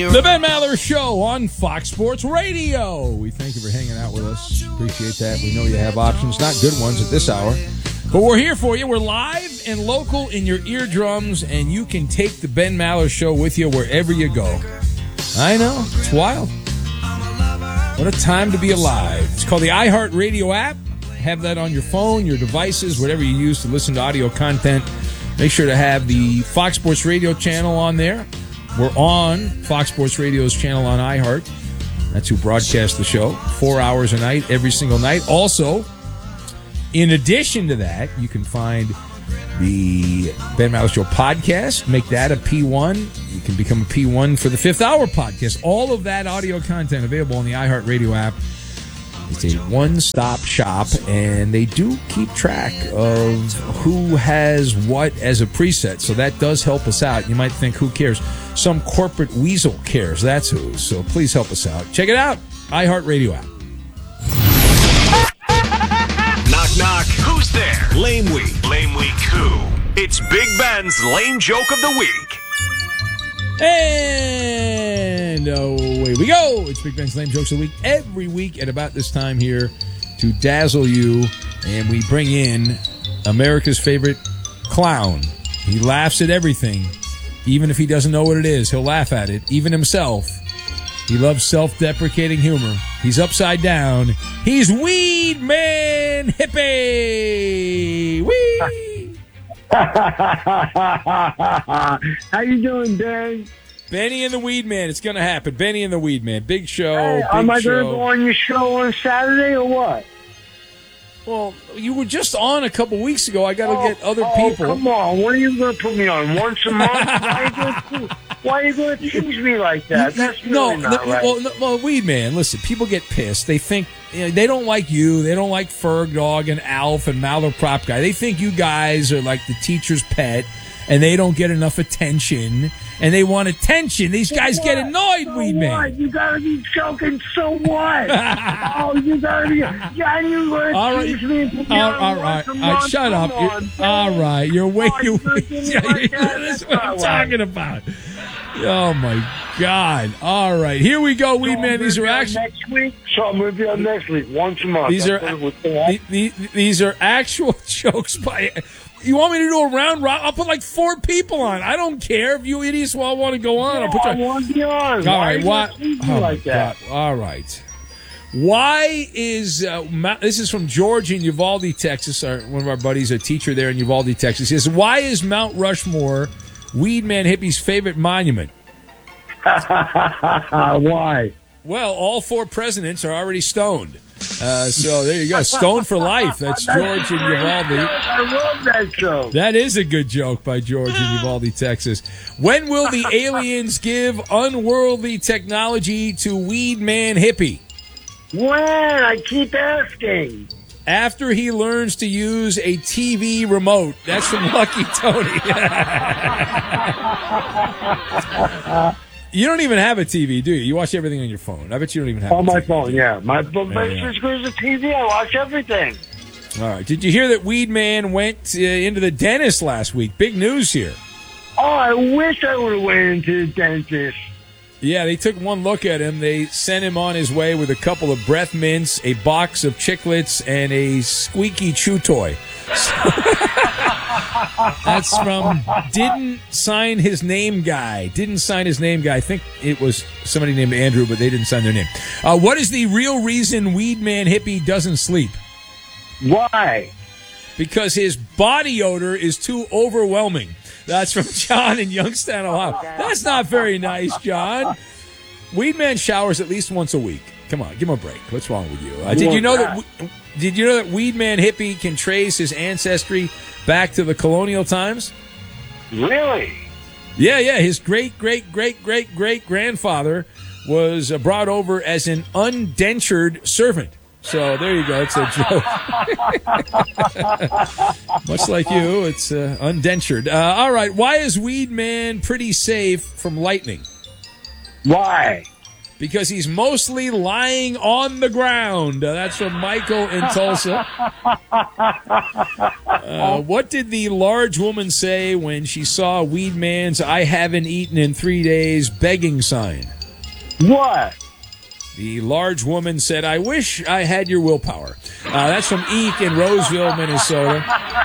The Ben Maller Show on Fox Sports Radio. We thank you for hanging out with us. Appreciate that. We know you have options, not good ones at this hour. But we're here for you. We're live and local in your eardrums, and you can take the Ben Maller Show with you wherever you go. I know. It's wild. What a time to be alive. It's called the iHeartRadio app. Have that on your phone, your devices, whatever you use to listen to audio content. Make sure to have the Fox Sports Radio channel on there. We're on Fox Sports Radio's channel on iHeart. That's who broadcasts the show. 4 hours a night, every single night. Also, in addition to that, you can find the Ben Maller Show podcast. Make that a P1. You can become a P1 for the Fifth Hour podcast. All of that audio content available on the iHeartRadio app. It's a one-stop shop, and they do keep track of who has what as a preset, so that does help us out. You might think, who cares? Some corporate weasel cares. That's who. So please help us out. Check it out. iHeartRadio app. Knock, knock. Who's there? Lame Week. Lame Week who? It's Big Ben's Lame Joke of the Week. And away we go. It's Big Ben's Lame Jokes of the Week. Every week at about this time here to dazzle you. And we bring in America's favorite clown. He laughs at everything. Even if he doesn't know what it is, he'll laugh at it. Even himself. He loves self-deprecating humor. He's upside down. He's Weed Man Hippie. Wee! How you doing, Dan? Benny and the Weed Man. It's going to happen. Benny and the Weed Man. Big show. Hey, big am I show. going to go on your show on Saturday or what? Well, you were just on a couple weeks ago. I got to get other people. Come on. When are you going to put me on? Once a month? Why are you going to tease me like that? That's really not right. Well, Weed Man, listen, people get pissed. They think, they don't like you. They don't like Ferg Dog and Alf and Maller Prop Guy. They think you guys are like the teacher's pet, and they don't get enough attention, and they want attention. These guys get annoyed, Weed Man. What? You got to be joking, so what? You got to be... Yeah, you going to tease me and put me on all right. Shut up. All right. You're way... That's what I'm talking about. Oh, my God. All right. Here we go, Weed Man. These are actual... Next week? So I'm going to be on next week, once a month. These are actual jokes by... You want me to do a round robin? I'll put like 4 people on. I don't care if you idiots all want to go on. No, I'll put I want to be on. All right. Why? Like that? God. All right. Why is this is from George in Uvalde, Texas? One of our buddies, a teacher there in Uvalde, Texas. He says, "Why is Mount Rushmore Weed Man Hippie's favorite monument?" Why? Well, all 4 presidents are already stoned. So there you go. Stoned for life. That's George in Uvalde. I love that joke. That is a good joke by George in Uvalde, Texas. When will the aliens give unworldly technology to Weed Man Hippie? When? I keep asking. After he learns to use a TV remote. That's from Lucky Tony. You don't even have a TV, do you? You watch everything on your phone. I bet you don't even have on my TV, phone, yeah. My sister's a TV. I watch everything. All right. Did you hear that Weed Man went into the dentist last week? Big news here. Oh, I wish I would have went into the dentist. Yeah, they took one look at him. They sent him on his way with a couple of breath mints, a box of chiclets, and a squeaky chew toy. That's from Didn't Sign His Name Guy. Didn't sign his name guy. I think it was somebody named Andrew, but they didn't sign their name. What is the real reason Weed Man Hippie doesn't sleep? Why? Because his body odor is too overwhelming. That's from John in Youngstown, Ohio. That's not very nice, John. Weed Man showers at least once a week. Come on, give him a break. What's wrong with you? Did you know that Weed Man Hippie can trace his ancestry back to the colonial times? Really? Yeah. His great-great-great-great-great-grandfather was brought over as an undentured servant. So there you go. It's a joke. Much like you, it's undentured. All right. Why is Weed Man pretty safe from lightning? Why? Because he's mostly lying on the ground. That's from Michael in Tulsa. What did the large woman say when she saw Weed Man's "I haven't eaten in 3 days" begging sign? What? The large woman said, "I wish I had your willpower." That's from Eek in Roseville, Minnesota.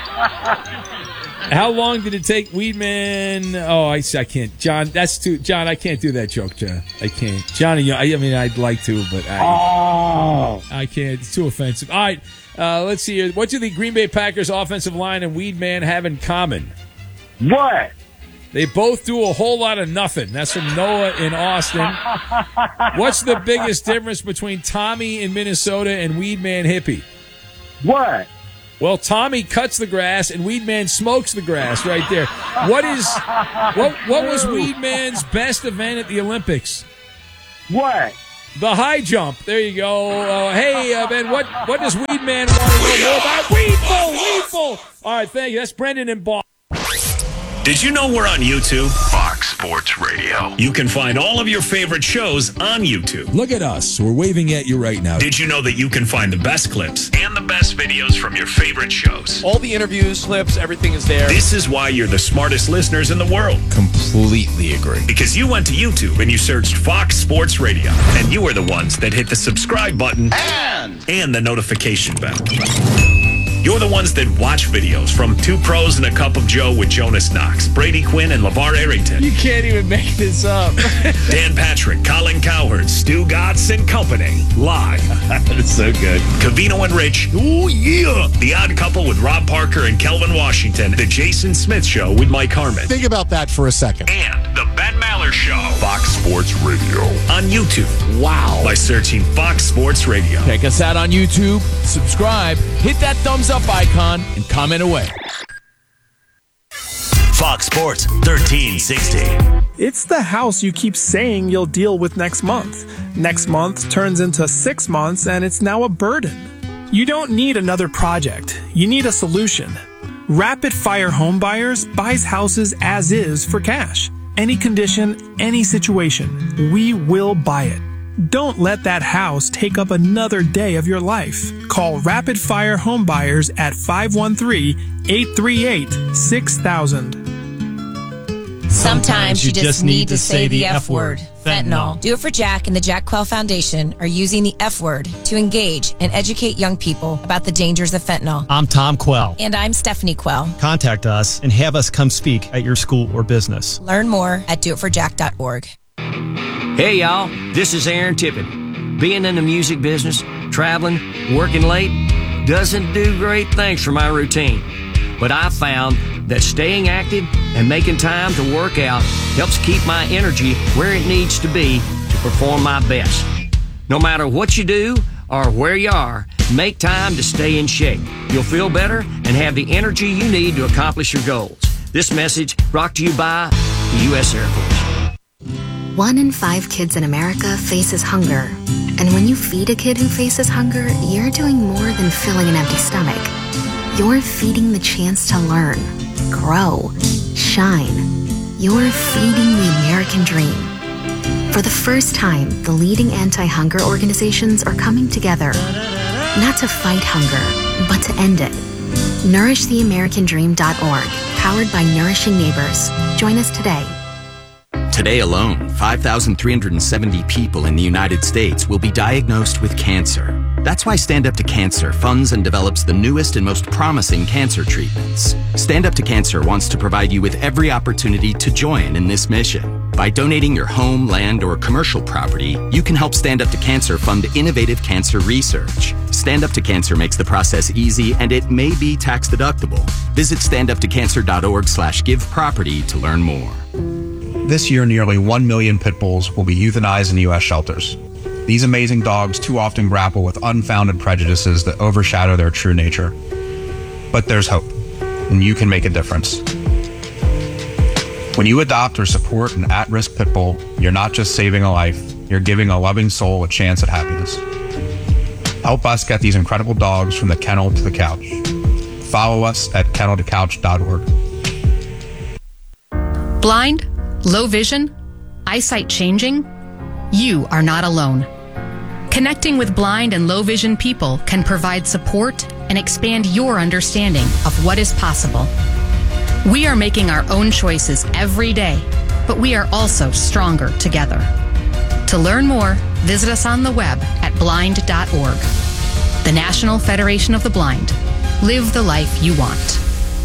How long did it take Weedman? Oh, I can't. John, that's too. John, I can't do that joke, John. I can't. Johnny, I mean, I'd like to, but I can't. It's too offensive. All right, let's see here. What do the Green Bay Packers offensive line and Weedman have in common? What? They both do a whole lot of nothing. That's from Noah in Austin. What's the biggest difference between Tommy in Minnesota and Weedman Hippie? What? Well, Tommy cuts the grass and Weedman smokes the grass right there. What was Weedman's best event at the Olympics? What? The high jump. There you go. Hey, Ben, what does Weedman want to know more about? Weedful! All right, thank you. That's Brendan and Bob. Did you know we're on YouTube? Fox Sports Radio. You can find all of your favorite shows on YouTube. Look at us. We're waving at you right now. Did you know that you can find the best clips and the best videos from your favorite shows? All the interviews, clips, everything is there. This is why you're the smartest listeners in the world. Completely agree. Because you went to YouTube and you searched Fox Sports Radio. And you are the ones that hit the subscribe button and the notification bell. You're the ones that watch videos from Two Pros and a Cup of Joe with Jonas Knox, Brady Quinn, and LeVar Arrington. You can't even make this up. Dan Patrick, Colin Cowherd, Stu Gatz and Company. Live. That's so good. Covino and Rich. Oh, yeah. The Odd Couple with Rob Parker and Kelvin Washington. The Jason Smith Show with Mike Harmon. Think about that for a second. And the Ben Maller Show. Fox Sports Radio. On YouTube. Wow. By searching Fox Sports Radio. Check us out on YouTube. Subscribe. Hit that thumbs up icon and comment away. Fox Sports 1360. It's the house you keep saying you'll deal with next month. Next month turns into 6 months and it's now a burden. You don't need another project. You need a solution. Rapid Fire Home Buyers buys houses as is for cash. Any condition, any situation, we will buy it. Don't let that house take up another day of your life. Call Rapid Fire Home Buyers at 513-838-6000. Sometimes you just need to say the F word. Fentanyl. Do It For Jack and the Jack Quell Foundation are using the F word to engage and educate young people about the dangers of fentanyl. I'm Tom Quell. And I'm Stephanie Quell. Contact us and have us come speak at your school or business. Learn more at doitforjack.org. Hey, y'all. This is Aaron Tippett. Being in the music business, traveling, working late, doesn't do great things for my routine. But I found that staying active and making time to work out helps keep my energy where it needs to be to perform my best. No matter what you do or where you are, make time to stay in shape. You'll feel better and have the energy you need to accomplish your goals. This message brought to you by the U.S. Air Force. 1 in 5 kids in America faces hunger. And when you feed a kid who faces hunger, you're doing more than filling an empty stomach. You're feeding the chance to learn, grow, shine. You're feeding the American dream. For the first time, the leading anti-hunger organizations are coming together, not to fight hunger, but to end it. NourishTheAmericanDream.org, powered by Nourishing Neighbors. Join us today. Today alone, 5,370 people in the United States will be diagnosed with cancer. That's why Stand Up to Cancer funds and develops the newest and most promising cancer treatments. Stand Up to Cancer wants to provide you with every opportunity to join in this mission. By donating your home, land, or commercial property, you can help Stand Up to Cancer fund innovative cancer research. Stand Up to Cancer makes the process easy, and it may be tax deductible. Visit standuptocancer.org/giveproperty to learn more. This year, nearly 1 million pit bulls will be euthanized in U.S. shelters. These amazing dogs too often grapple with unfounded prejudices that overshadow their true nature. But there's hope, and you can make a difference. When you adopt or support an at-risk pit bull, you're not just saving a life, you're giving a loving soul a chance at happiness. Help us get these incredible dogs from the kennel to the couch. Follow us at kenneltocouch.org. Blind? Low vision? Eyesight changing? You are not alone. Connecting with blind and low vision people can provide support and expand your understanding of what is possible. We are making our own choices every day, but we are also stronger together. To learn more, visit us on the web at blind.org. The National Federation of the Blind. Live the life you want.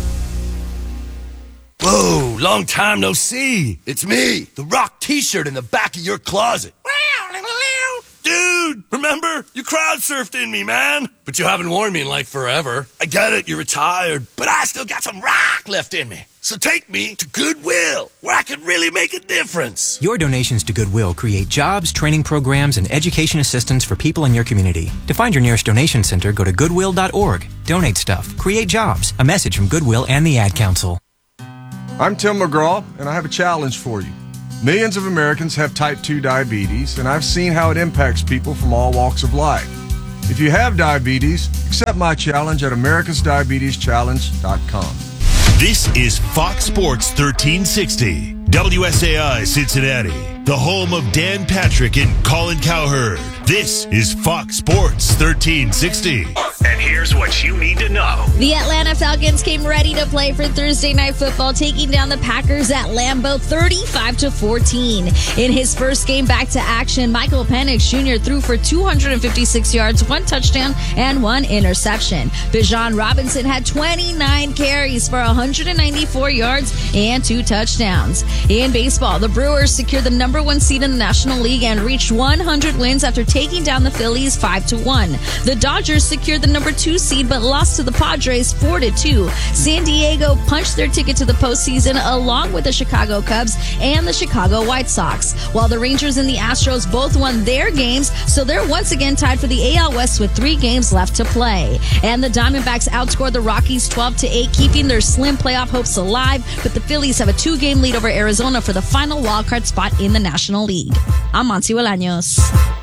Whoa, long time no see. It's me, the Rock t-shirt in the back of your closet. Dude, remember? You crowd surfed in me, man. But you haven't worn me in like forever. I get it, you're retired, but I still got some rock left in me. So take me to Goodwill, where I can really make a difference. Your donations to Goodwill create jobs, training programs, and education assistance for people in your community. To find your nearest donation center, go to goodwill.org. Donate stuff. Create jobs. A message from Goodwill and the Ad Council. I'm Tim McGraw, and I have a challenge for you. Millions of Americans have type 2 diabetes, and I've seen how it impacts people from all walks of life. If you have diabetes, accept my challenge at americasdiabeteschallenge.com. This is Fox Sports 1360, WSAI Cincinnati, the home of Dan Patrick and Colin Cowherd. This is Fox Sports 1360. And here's what you need to know. The Atlanta Falcons came ready to play for Thursday Night Football, taking down the Packers at Lambeau 35-14. In his first game back to action, Michael Penix Jr. threw for 256 yards, 1 touchdown, and 1 interception. Bijan Robinson had 29 carries for 194 yards and 2 touchdowns. In baseball, the Brewers secured the #1 seed in the National League and reached 100 wins after taking down the Phillies 5-1. The Dodgers secured the #2 seed but lost to the Padres 4-2. San Diego punched their ticket to the postseason along with the Chicago Cubs and the Chicago White Sox, while the Rangers and the Astros both won their games, so they're once again tied for the AL West with 3 games left to play. And the Diamondbacks outscored the Rockies 12-8, keeping their slim playoff hopes alive, but the Phillies have a 2-game lead over Arizona for the final wildcard spot in the National League. I'm Monty Bolaños.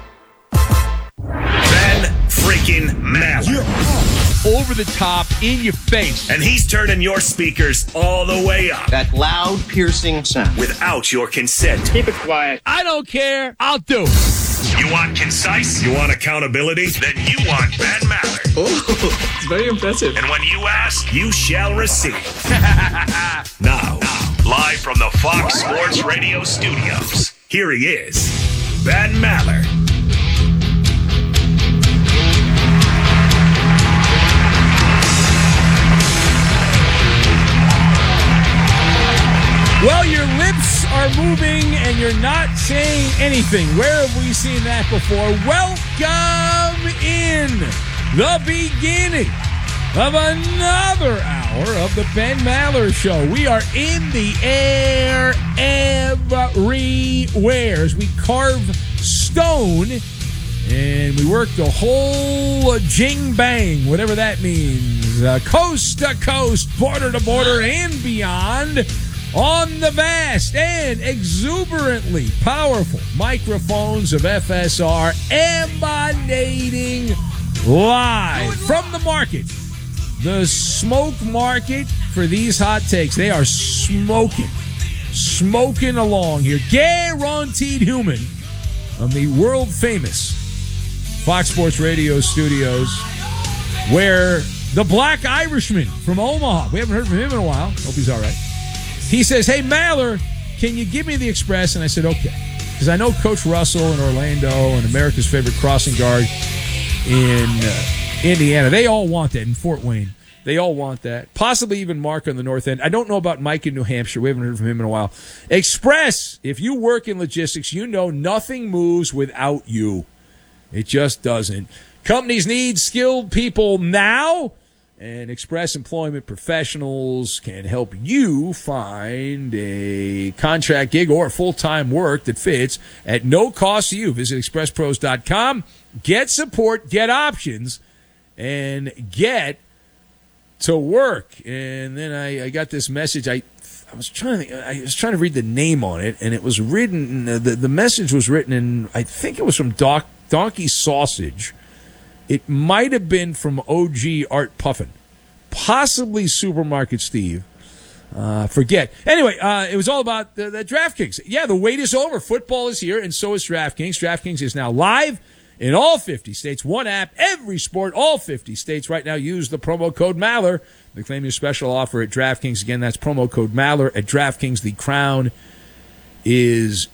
Ben freaking Maller. Over the top, in your face. And he's turning your speakers all the way up. That loud, piercing sound. Without your consent. Keep it quiet. I don't care. I'll do it. You want concise? You want accountability? Then you want Ben Maller. Oh, it's very impressive. And when you ask, you shall receive. Now, live from the Fox Sports Radio studios, here he is, Ben Maller. Well, your lips are moving and you're not saying anything. Where have we seen that before? Welcome in the beginning of another hour of the Ben Maller Show. We are in the air everywhere as we carve stone and we work the whole jing-bang, whatever that means, coast to coast, border to border, and beyond, on the vast and exuberantly powerful microphones of FSR, emanating live from the market. The smoke market for these hot takes. They are smoking along here. Guaranteed human on the world famous Fox Sports Radio studios, where the Black Irishman from Omaha, we haven't heard from him in a while. Hope he's all right. He says, hey, Maller, can you give me the Express? And I said, okay. Because I know Coach Russell in Orlando and America's favorite crossing guard in Indiana. They all want that in Fort Wayne. They all want that. Possibly even Mark on the north end. I don't know about Mike in New Hampshire. We haven't heard from him in a while. Express, if you work in logistics, you know nothing moves without you. It just doesn't. Companies need skilled people now. And Express Employment Professionals can help you find a contract gig or full-time work that fits at no cost to you. Visit expresspros.com, get support, get options, and get to work. And then I got this message. I was trying to read the name on it, and it was written. The message was written in, I think it was from Donkey Sausage. It might have been from OG Art Puffin, possibly Supermarket Steve. Forget. Anyway, it was all about the DraftKings. Yeah, the wait is over. Football is here, and so is DraftKings. DraftKings is now live in all 50 states. One app, every sport, all 50 states. Right now, use the promo code Maller to claim your special offer at DraftKings. Again, that's promo code Maller at DraftKings. The crown is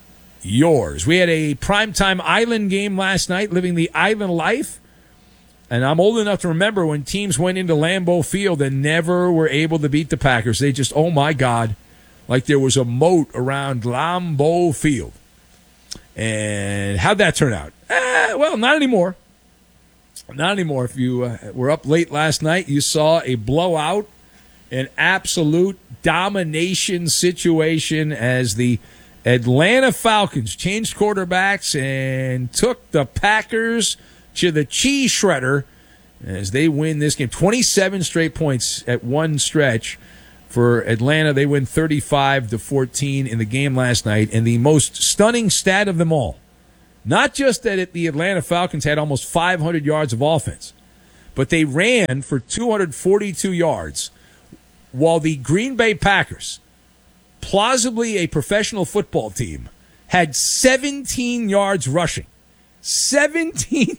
yours. We had a primetime Island game last night, living the Island life. And I'm old enough to remember when teams went into Lambeau Field and never were able to beat the Packers. They just, oh my God, like there was a moat around Lambeau Field. And how'd that turn out? Well, not anymore. Not anymore. If you were up late last night, you saw a blowout, an absolute domination situation as the Atlanta Falcons changed quarterbacks and took the Packers to the cheese shredder as they win this game. 27 straight points at one stretch for Atlanta. They win 35-14 in the game last night. And the most stunning stat of them all, not just that the Atlanta Falcons had almost 500 yards of offense, but they ran for 242 yards, while the Green Bay Packers, plausibly a professional football team, had 17 yards rushing. 17.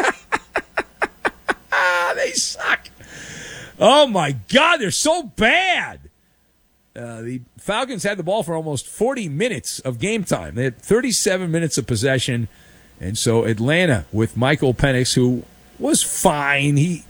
They suck. Oh, my God, they're so bad. The Falcons had the ball for almost 40 minutes of game time. They had 37 minutes of possession. And so Atlanta, with Michael Penix, who was fine. He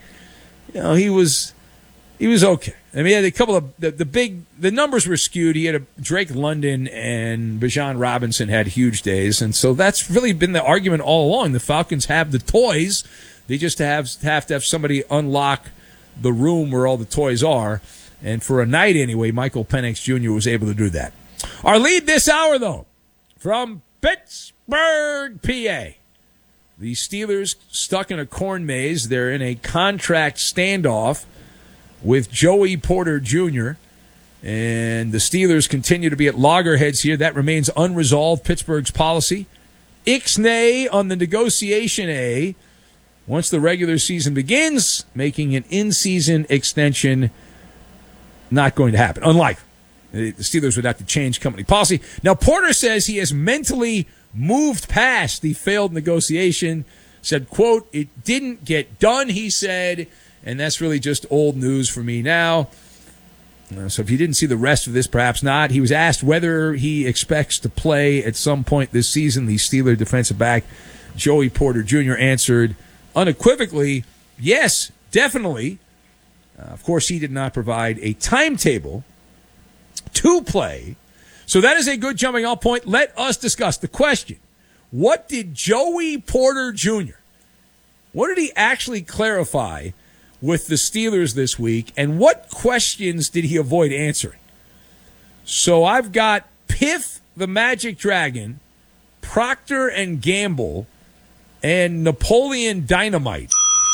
was okay. I mean, he had a couple of the numbers were skewed. He had Drake London and Bijan Robinson had huge days, and so that's really been the argument all along. The Falcons have the toys; they just have to have somebody unlock the room where all the toys are. And for a night anyway, Michael Penix Jr. was able to do that. Our lead this hour, though, from Pittsburgh, PA. The Steelers stuck in a corn maze. They're in a contract standoff with Joey Porter Jr., and the Steelers continue to be at loggerheads here. That remains unresolved, Pittsburgh's policy. Ixnay on the negotiation A once the regular season begins, making an in-season extension not going to happen. Unlikely. The Steelers would have to change company policy. Now, Porter says he has mentally moved past the failed negotiation, said, quote, "It didn't get done," he said, and that's really just old news for me now. So if you didn't see the rest of this, perhaps not. He was asked whether he expects to play at some point this season. The Steeler defensive back, Joey Porter Jr., answered unequivocally, yes, definitely. Of course, he did not provide a timetable to play. So that is a good jumping off point. Let us discuss the question. What did Joey Porter Jr., what did he actually clarify with the Steelers this week, and what questions did he avoid answering? So I've got Piff the Magic Dragon, Procter & Gamble, and Napoleon Dynamite.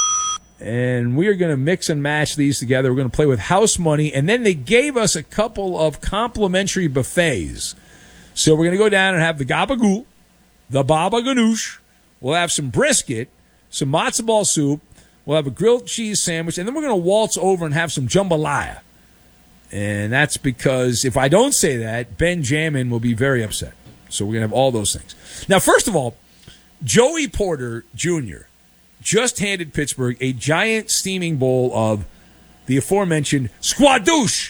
And we are going to mix and match these together. We're going to play with house money. And then they gave us a couple of complimentary buffets. So we're going to go down and have the gabagool, the baba ganoush. We'll have some brisket, some matzo ball soup. We'll have a grilled cheese sandwich. And then we're going to waltz over and have some jambalaya. And that's because if I don't say that, Benjamin will be very upset. So we're going to have all those things. Now, first of all, Joey Porter Jr. just handed Pittsburgh a giant steaming bowl of the aforementioned squadouche.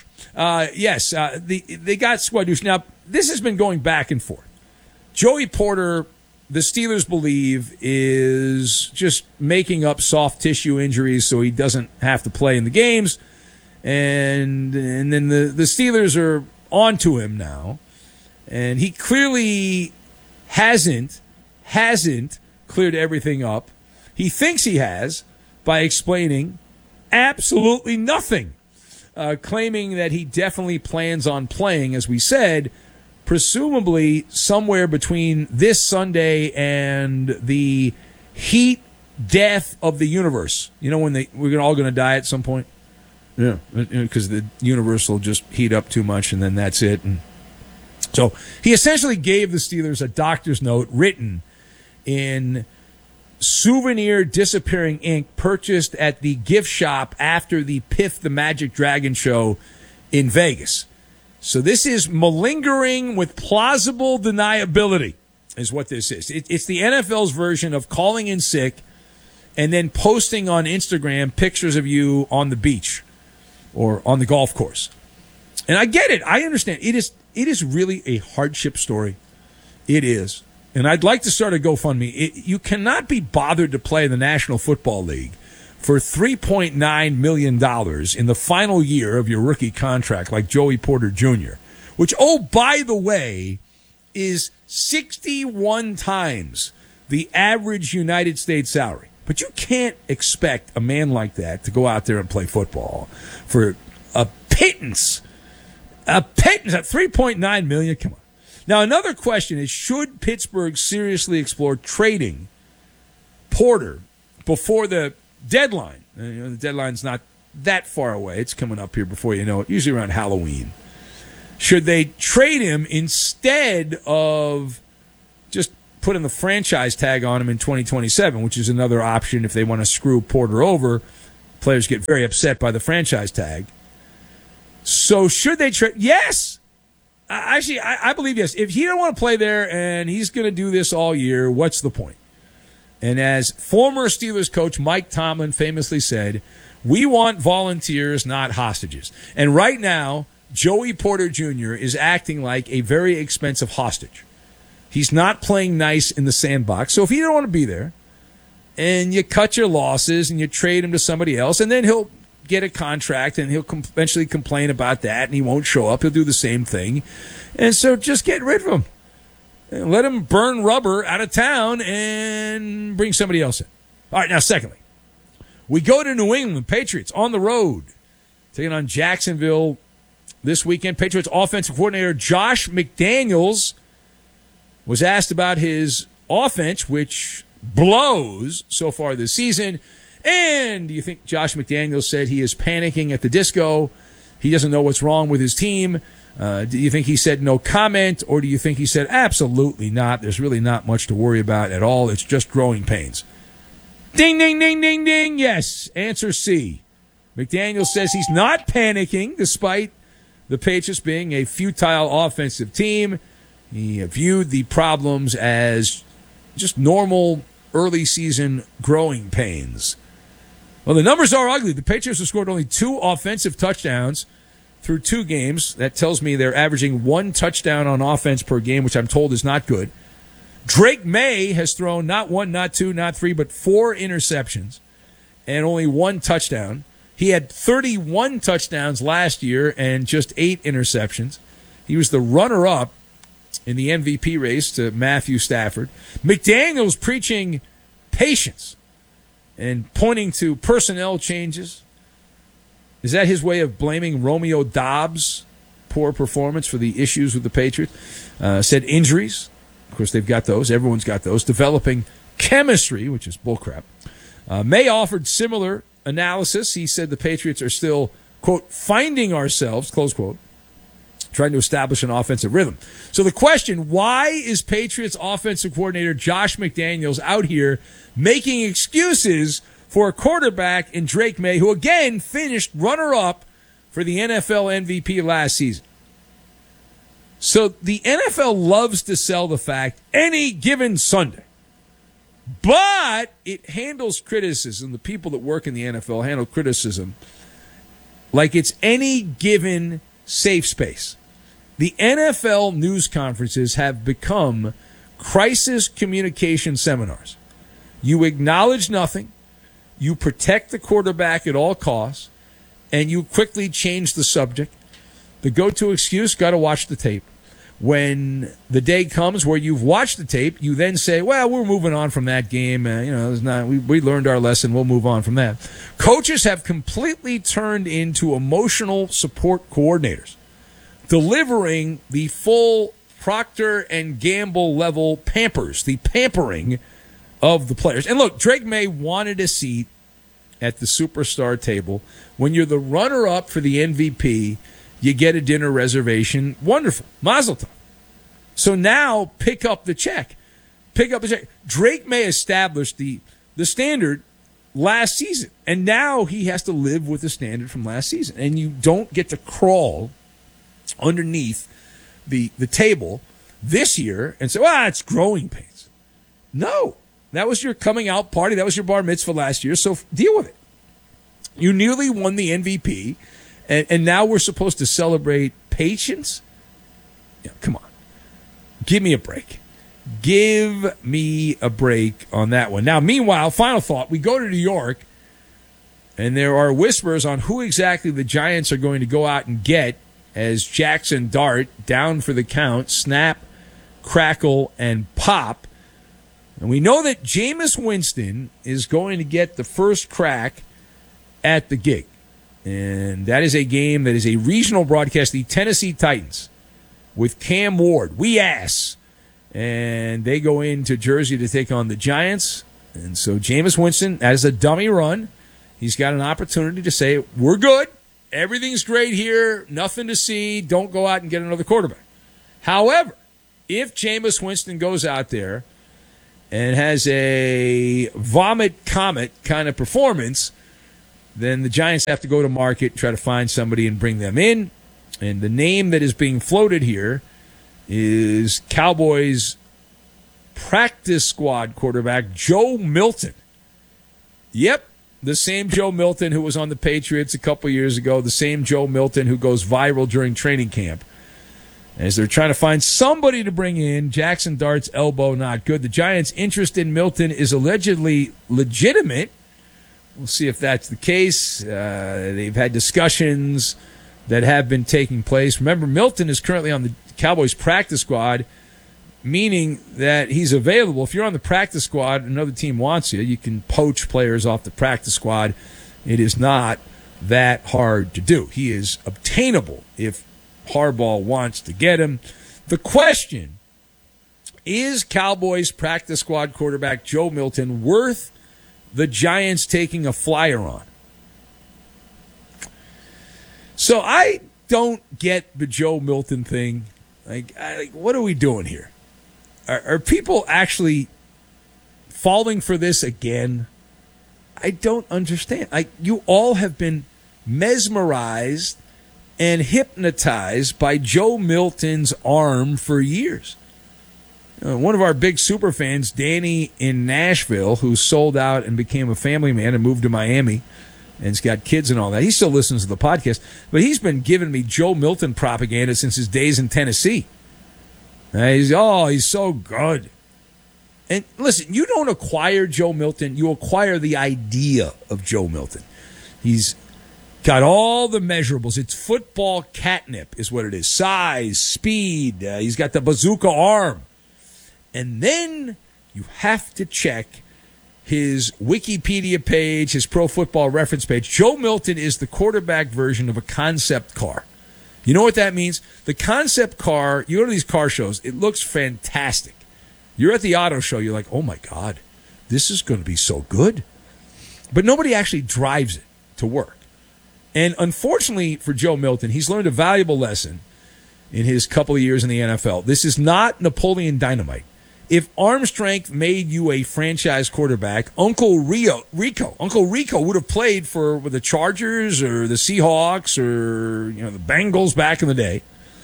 They got squadouche. Now, this has been going back and forth. Joey Porter, the Steelers believe, is just making up soft tissue injuries so he doesn't have to play in the games. And then the Steelers are on to him now. And he clearly hasn't cleared everything up. He thinks he has by explaining absolutely nothing, claiming that he definitely plans on playing, as we said, presumably somewhere between this Sunday and the heat death of the universe. You know, when we're all going to die at some point? Yeah. Because the universe will just heat up too much, and then that's it. And so he essentially gave the Steelers a doctor's note written in souvenir disappearing ink purchased at the gift shop after the Piff the Magic Dragon show in Vegas. So this is malingering with plausible deniability is what this is. It's the NFL's version of calling in sick and then posting on Instagram pictures of you on the beach or on the golf course. And I get it. I understand. It is really a hardship story. It is. And I'd like to start a GoFundMe. You cannot be bothered to play in the National Football League for $3.9 million in the final year of your rookie contract like Joey Porter Jr., which, oh, by the way, is 61 times the average United States salary. But you can't expect a man like that to go out there and play football for a pittance. A pittance at $3.9 million. Come on. Now, another question is, should Pittsburgh seriously explore trading Porter before the deadline? The deadline's not that far away. It's coming up here before you know it, usually around Halloween. Should they trade him instead of just putting the franchise tag on him in 2027, which is another option if they want to screw Porter over? Players get very upset by the franchise tag. So should they trade? Yes. Actually, I believe yes. If he don't want to play there and he's going to do this all year, what's the point? And as former Steelers coach Mike Tomlin famously said, we want volunteers, not hostages. And right now, Joey Porter Jr. is acting like a very expensive hostage. He's not playing nice in the sandbox. So if he don't want to be there, and you cut your losses and you trade him to somebody else, and then he'll get a contract and he'll eventually complain about that and he won't show up. He'll do the same thing. And so just get rid of him. And let him burn rubber out of town and bring somebody else in. All right, now secondly, we go to New England. Patriots on the road, taking on Jacksonville this weekend. Patriots offensive coordinator Josh McDaniels was asked about his offense, which blows so far this season. And do you think Josh McDaniels said he is panicking at the disco? He doesn't know what's wrong with his team. Do you think he said no comment, or do you think he said absolutely not? There's really not much to worry about at all. It's just growing pains. Ding, ding, ding, ding, ding. Yes, answer C. McDaniels says he's not panicking despite the Patriots being a futile offensive team. He viewed the problems as just normal early season growing pains. Well, the numbers are ugly. The Patriots have scored only 2 offensive touchdowns through 2 games. That tells me they're averaging 1 touchdown on offense per game, which I'm told is not good. Drake May has thrown not 1, not 2, not 3, but 4 interceptions and only 1 touchdown. He had 31 touchdowns last year and just 8 interceptions. He was the runner-up in the MVP race to Matthew Stafford. McDaniels preaching patience and pointing to personnel changes. Is that his way of blaming Romeo Dobbs' poor performance for the issues with the Patriots? Said injuries. Of course, they've got those. Everyone's got those. Developing chemistry, which is bullcrap. May offered similar analysis. He said the Patriots are still, quote, finding ourselves, close quote, trying to establish an offensive rhythm. So the question, why is Patriots offensive coordinator Josh McDaniels out here making excuses for a quarterback in Drake May, who again finished runner-up for the NFL MVP last season? So the NFL loves to sell the fact any given Sunday. But it handles criticism. The people that work in the NFL handle criticism like it's any given safe space. The NFL news conferences have become crisis communication seminars. You acknowledge nothing, you protect the quarterback at all costs, and you quickly change the subject. The go-to excuse, got to watch the tape. When the day comes where you've watched the tape, you then say, well, we're moving on from that game. We learned our lesson. We'll move on from that. Coaches have completely turned into emotional support coordinators, delivering the full Procter and Gamble level pampers, the pampering of the players. And look, Drake May wanted a seat at the superstar table. When you're the runner-up for the MVP, you get a dinner reservation. Wonderful. Mazel tov. So now pick up the check. Pick up the check. Drake May established the standard last season, and now he has to live with the standard from last season. And you don't get to crawl underneath the table this year and say, well, it's growing pains. No. That was your coming out party. That was your bar mitzvah last year, so deal with it. You nearly won the MVP, and now we're supposed to celebrate patience? Yeah, come on. Give me a break. Give me a break on that one. Now, meanwhile, final thought, we go to New York, and there are whispers on who exactly the Giants are going to go out and get as Jackson Dart, down for the count, snap, crackle, and pop. And we know that Jameis Winston is going to get the first crack at the gig. And that is a game that is a regional broadcast, the Tennessee Titans, with Cam Ward. And they go into Jersey to take on the Giants. And so Jameis Winston, as a dummy run, he's got an opportunity to say, we're good. Everything's great here. Nothing to see. Don't go out and get another quarterback. However, if Jameis Winston goes out there and has a vomit comet kind of performance, then the Giants have to go to market, try to find somebody and bring them in. And the name that is being floated here is Cowboys practice squad quarterback Joe Milton. Yep, the same Joe Milton who was on the Patriots a couple years ago, the same Joe Milton who goes viral during training camp. As they're trying to find somebody to bring in, Jackson Dart's elbow not good. The Giants' interest in Milton is allegedly legitimate. We'll see if that's the case. They've had discussions that have been taking place. Remember, Milton is currently on the Cowboys practice squad, meaning that he's available. If you're on the practice squad, another team wants you, you can poach players off the practice squad. It is not that hard to do. He is obtainable if Harbaugh wants to get him. The question is, Cowboys practice squad quarterback Joe Milton worth the Giants taking a flyer on? So I don't get the Joe Milton thing. Like, what are we doing here? Are people actually falling for this again? I don't understand. You all have been mesmerized and hypnotized by Joe Milton's arm for years. One of our big super fans, Danny in Nashville, who sold out and became a family man and moved to Miami and has got kids and all that. He still listens to the podcast, but he's been giving me Joe Milton propaganda since his days in Tennessee. He's so good. And listen, you don't acquire Joe Milton. You acquire the idea of Joe Milton. He's got all the measurables. It's football catnip is what it is. Size, speed. He's got the bazooka arm. And then you have to check his Wikipedia page, his Pro Football Reference page. Joe Milton is the quarterback version of a concept car. You know what that means? The concept car, you go to these car shows, it looks fantastic. You're at the auto show, you're like, oh my God, this is going to be so good. But nobody actually drives it to work. And unfortunately for Joe Milton, he's learned a valuable lesson in his couple of years in the NFL. This is not Napoleon Dynamite. If arm strength made you a franchise quarterback, Uncle Rico would have played for the Chargers or the Seahawks or the Bengals back in the day.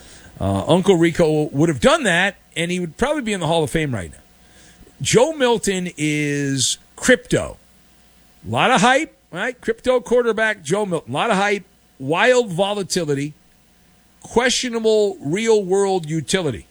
Uncle Rico would have done that, and he would probably be in the Hall of Fame right now. Joe Milton is crypto. A lot of hype, right? Crypto quarterback Joe Milton. A lot of hype, wild volatility, questionable real-world utility.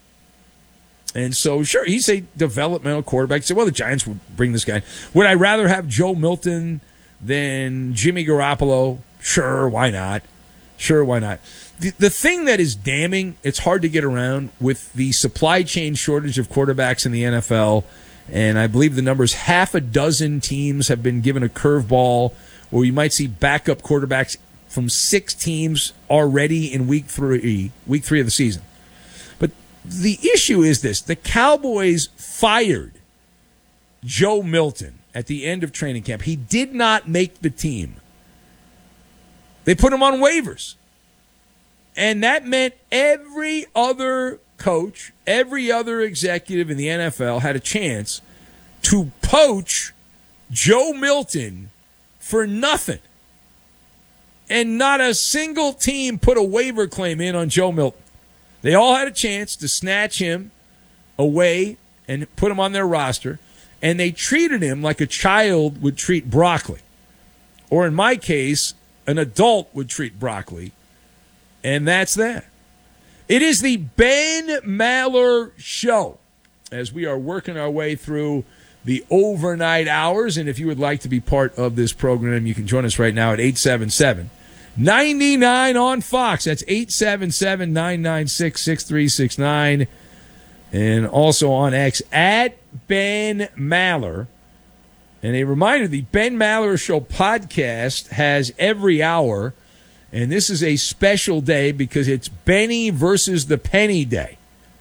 And so, sure, he's a developmental quarterback. So, well, the Giants would bring this guy. Would I rather have Joe Milton than Jimmy Garoppolo? Sure, why not? Sure, why not? The thing that is damning, it's hard to get around with the supply chain shortage of quarterbacks in the NFL, and I believe the number is 6 teams have been given a curveball where you might see backup quarterbacks from 6 teams already in week three of the season. The issue is this. The Cowboys fired Joe Milton at the end of training camp. He did not make the team. They put him on waivers. And that meant every other coach, every other executive in the NFL had a chance to poach Joe Milton for nothing. And not a single team put a waiver claim in on Joe Milton. They all had a chance to snatch him away and put him on their roster, and they treated him like a child would treat broccoli. Or in my case, an adult would treat broccoli, and that's that. It is the Ben Maller Show as we are working our way through the overnight hours. And if you would like to be part of this program, you can join us right now at 877-99 on Fox. That's 877-996-6369. And also on X at Ben Maller. And a reminder, the Ben Maller Show podcast has every hour. And this is a special day because it's Benny versus the Penny Day.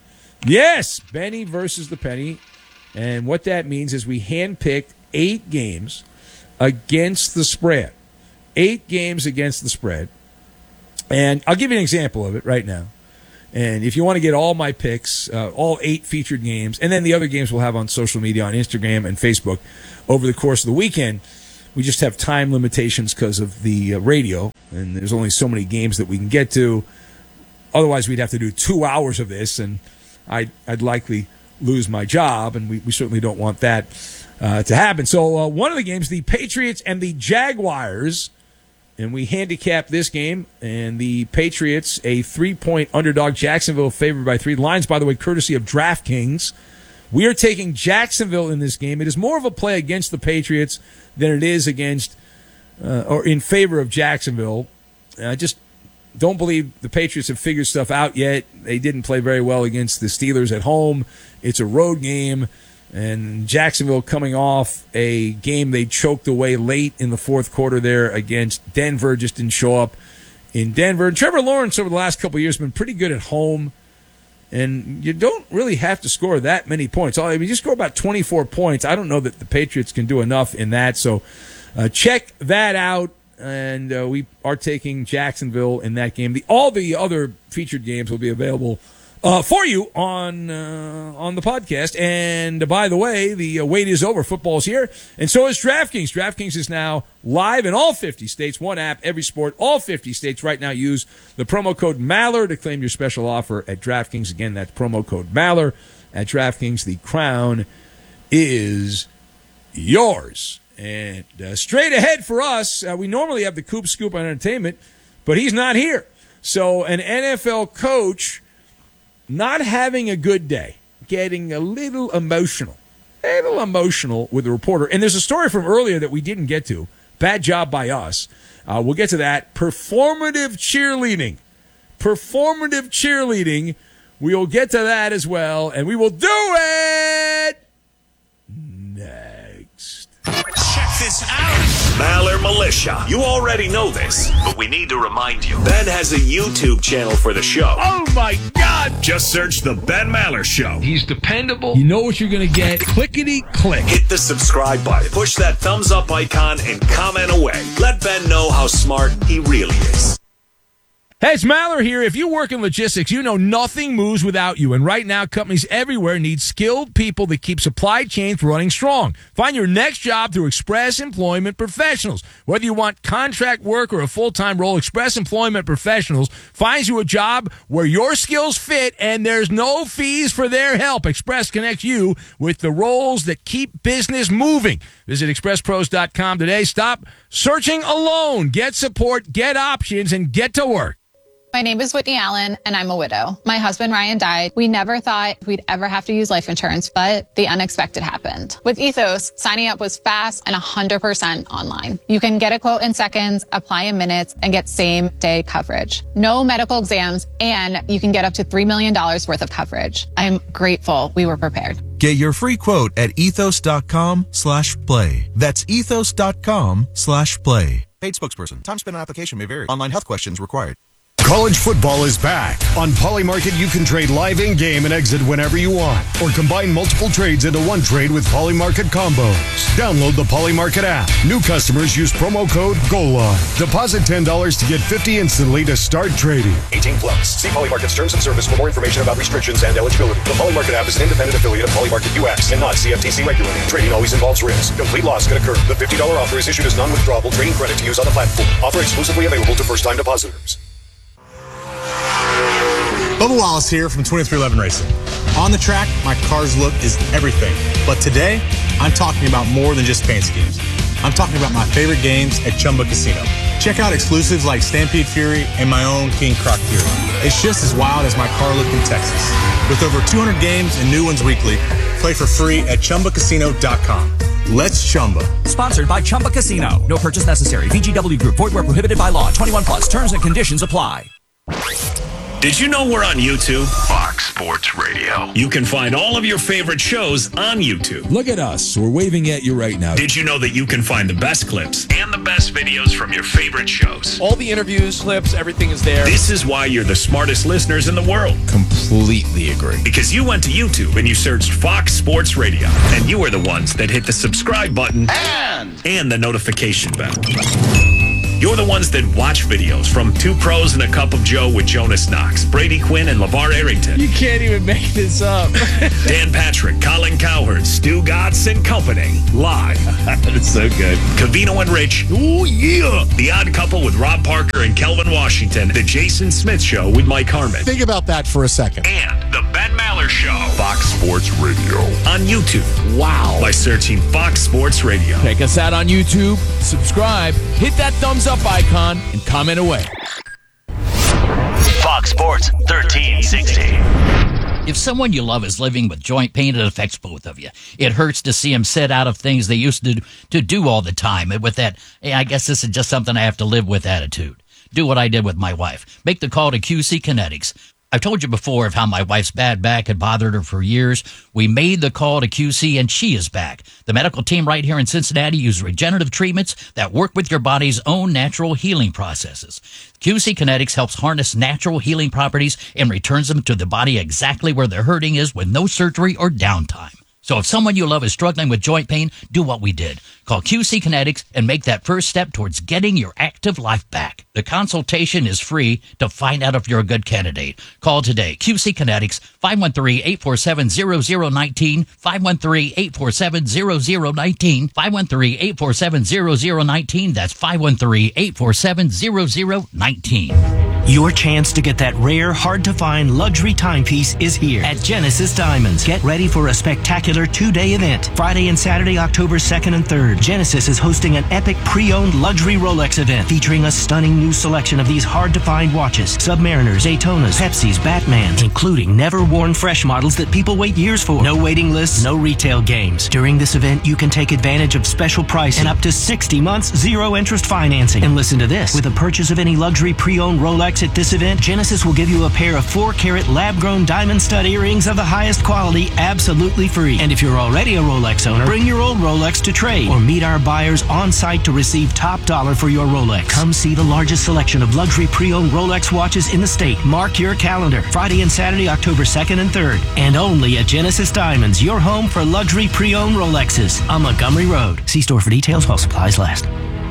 Yes, Benny versus the Penny. And what that means is we handpicked 8 games against the spread. 8 games against the spread. And I'll give you an example of it right now. And if you want to get all my picks, all 8 featured games, and then the other games we'll have on social media, on Instagram and Facebook over the course of the weekend, we just have time limitations because of the radio, and there's only so many games that we can get to. Otherwise, we'd have to do 2 hours of this, and I'd likely lose my job, and we certainly don't want that to happen. So one of the games, the Patriots and the Jaguars, and we handicapped this game, and the Patriots, a 3-point underdog, Jacksonville favored by 3. Lines, by the way, courtesy of DraftKings. We are taking Jacksonville in this game. It is more of a play against the Patriots than it is against or in favor of Jacksonville. I just don't believe the Patriots have figured stuff out yet. They didn't play very well against the Steelers at home. It's a road game, and Jacksonville coming off a game they choked away late in the fourth quarter there against Denver, just didn't show up in Denver. And Trevor Lawrence over the last couple of years has been pretty good at home, and you don't really have to score that many points. I mean, you score about 24 points. I don't know that the Patriots can do enough in that, so check that out. And we are taking Jacksonville in that game. All the other featured games will be available for you on the podcast. And by the way, the wait is over. Football's here, and so is DraftKings. DraftKings is now live in all 50 states. One app, every sport, all 50 states. Right now, use the promo code Maller to claim your special offer at DraftKings. Again, that's promo code Maller at DraftKings. The crown is yours. And straight ahead for us, we normally have the Coop Scoop on entertainment, but he's not here. So an NFL coach not having a good day, getting a little emotional with the reporter. And there's a story from earlier that we didn't get to. Bad job by us. We'll get to that. Performative cheerleading. We will get to that as well, and we will do it next. Check this out. Maller Militia. You already know this, but we need to remind you. Ben has a YouTube channel for the show. Oh, my God. Just search The Ben Maller Show. He's dependable. You know what you're going to get. Clickety-click. Hit the subscribe button. Push that thumbs up icon and comment away. Let Ben know how smart he really is. Hey, it's Maller here. If you work in logistics, you know nothing moves without you. And right now, companies everywhere need skilled people that keep supply chains running strong. Find your next job through Express Employment Professionals. Whether you want contract work or a full-time role, Express Employment Professionals finds you a job where your skills fit and there's no fees for their help. Express connects you with the roles that keep business moving. Visit expresspros.com today. Stop searching alone. Get support, get options, and get to work. My name is Whitney Allen, and I'm a widow. My husband, Ryan, died. We never thought we'd ever have to use life insurance, but the unexpected happened. With Ethos, signing up was fast and 100% online. You can get a quote in seconds, apply in minutes, and get same-day coverage. No medical exams, and you can get up to $3 million worth of coverage. I'm grateful we were prepared. Get your free quote at ethos.com/play. That's ethos.com/play. Paid spokesperson. Time spent on application may vary. Online health questions required. College football is back. On Polymarket, you can trade live in-game and exit whenever you want, or combine multiple trades into one trade with Polymarket combos. Download the Polymarket app. New customers use promo code GOALLINE. Deposit $10 to get $50 instantly to start trading. 18 plus. See Polymarket's terms and service for more information about restrictions and eligibility. The Polymarket app is an independent affiliate of Polymarket US and not CFTC regulated. Trading always involves risk. Complete loss can occur. The $50 offer is issued as non-withdrawable trading credit to use on the platform. Offer exclusively available to first-time depositors. Bubba Wallace here from 2311 Racing. On the track, my car's look is everything. But today, I'm talking about more than just paint schemes. I'm talking about my favorite games at Chumba Casino. Check out exclusives like Stampede Fury and my own King Croc Fury. It's just as wild as my car look in Texas. With over 200 games and new ones weekly, play for free at ChumbaCasino.com. Let's Chumba. Sponsored by Chumba Casino. No purchase necessary. VGW Group. Void where prohibited by law. 21 plus. Terms and conditions apply. Did you know we're on YouTube? Fox Sports Radio. You can find all of your favorite shows on YouTube. Look at us. We're waving at you right now. Did you know that you can find the best clips and the best videos from your favorite shows? All the interviews, clips, everything is there. This is why you're the smartest listeners in the world. Completely agree. Because you went to YouTube and you searched Fox Sports Radio. And you are the ones that hit the subscribe button and the notification bell. You're the ones that watch videos from Two Pros and a Cup of Joe with Jonas Knox, Brady Quinn, and LeVar Arrington. You can't even make this up. Dan Patrick, Colin Cowherd, Stu Gatz, and company. Live. That's so good. Covino and Rich. Oh, yeah. The Odd Couple with Rob Parker and Kelvin Washington. The Jason Smith Show with Mike Harmon. Think about that for a second. And the Ben Maller Show. Fox Sports Radio. On YouTube. Wow. By searching Fox Sports Radio. Check us out on YouTube. Subscribe. Hit that thumbs up icon and comment away. Fox Sports 1360. If someone you love is living with joint pain, it affects both of you. It hurts to see them sit out of things they used to do all the time. And with that, hey, I guess this is just something I have to live with attitude. Do what I did with my wife. Make the call to QC Kinetics. I've told you before of how my wife's bad back had bothered her for years. We made the call to QC and she is back. The medical team right here in Cincinnati use regenerative treatments that work with your body's own natural healing processes. QC Kinetics helps harness natural healing properties and returns them to the body exactly where the hurting is with no surgery or downtime. So if someone you love is struggling with joint pain, do what we did. Call QC Kinetics and make that first step towards getting your active life back. The consultation is free to find out if you're a good candidate. Call today. QC Kinetics, 513-847-0019, 513-847-0019, 513-847-0019. That's 513-847-0019. Your chance to get that rare, hard-to-find luxury timepiece is here at Genesis Diamonds. Get ready for a spectacular two-day event. Friday and Saturday, October 2nd and 3rd. Genesis is hosting an epic pre-owned luxury Rolex event featuring a stunning new selection of these hard-to-find watches. Submariners, Daytonas, Pepsis, Batmans, including never-worn fresh models that people wait years for. No waiting lists, no retail games. During this event, you can take advantage of special pricing and up to 60 months zero-interest financing. And listen to this. With a purchase of any luxury pre-owned Rolex at this event, Genesis will give you a pair of 4-carat lab-grown diamond stud earrings of the highest quality absolutely free. And if you're already a Rolex owner, bring your old Rolex to trade or meet our buyers on site to receive top dollar for your Rolex. Come see the largest selection of luxury pre-owned Rolex watches in the state. Mark your calendar. Friday and Saturday, October 2nd and 3rd. And only at Genesis Diamonds, your home for luxury pre-owned Rolexes on Montgomery Road. See store for details while supplies last.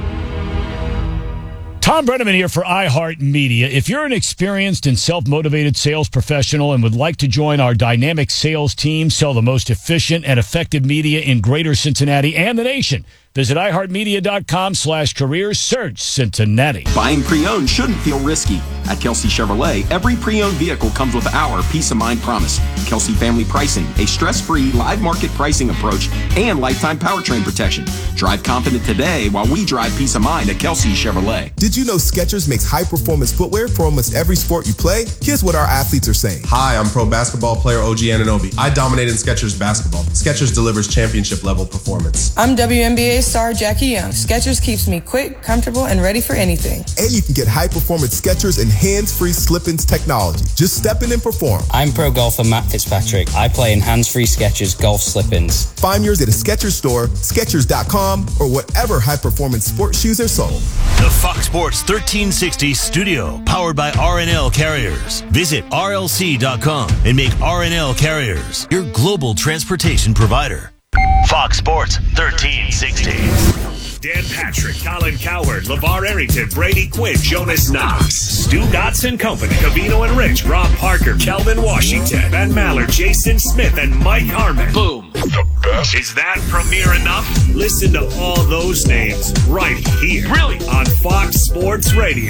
Tom Brenneman here for iHeartMedia. If you're an experienced and self-motivated sales professional and would like to join our dynamic sales team, sell the most efficient and effective media in Greater Cincinnati and the nation, visit iHeartMedia.com/careers. Search Cincinnati. Buying pre-owned shouldn't feel risky. At Kelsey Chevrolet, every pre-owned vehicle comes with our Peace of Mind promise. Kelsey Family Pricing, a stress-free live market pricing approach, and lifetime powertrain protection. Drive confident today while we drive peace of mind at Kelsey Chevrolet. Did you know Skechers makes high-performance footwear for almost every sport you play? Here's what our athletes are saying. Hi, I'm pro basketball player OG Anunoby. I dominate in Skechers basketball. Skechers delivers championship-level performance. I'm WNBA star Jackie Young. Skechers keeps me quick, comfortable, and ready for anything. And you can get high-performance Skechers and hands-free slip-ins technology. Just step in and perform. I'm pro golfer Matt Fitzpatrick. I play in hands-free Skechers golf slip-ins. Find yours at a Skechers store, Skechers.com, or whatever high-performance sports shoes are sold. The Fox Sports 1360 studio, powered by RNL Carriers. Visit RLC.com and make RNL Carriers your global transportation provider. Fox Sports 1360. Dan Patrick, Colin Cowherd, LeVar Arrington, Brady Quinn, Jonas Knox, Stu Gatz and Company, Covino and Rich, Rob Parker, Kelvin Washington, Ben Maller, Jason Smith, and Mike Harmon. Boom. The best. Is that premiere enough? Listen to all those names right here. Really? On Fox Sports Radio.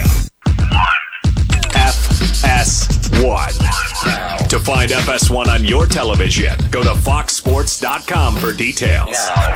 FS1. To find FS1 on your television, go to foxsports.com for details.